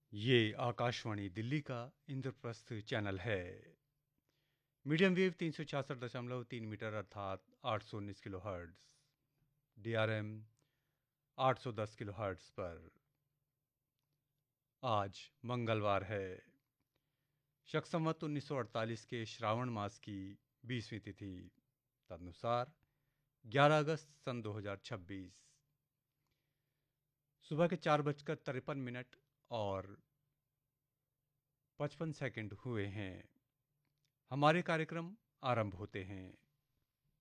ये आकाशवाणी दिल्ली का इंद्रप्रस्थ चैनल है। मीडियम वेव 366.3 मीटर अर्थात 819 kilo hertz, DRM 810 kilo hertz पर। आज मंगलवार है, शक संवत 1948 के श्रावण मास की 20वीं तिथि, तदनुसार 11 अगस्त सन 2026। सुबह के 4:53 और 55 सेकंड हुए हैं। हमारे कार्यक्रम आरंभ होते हैं।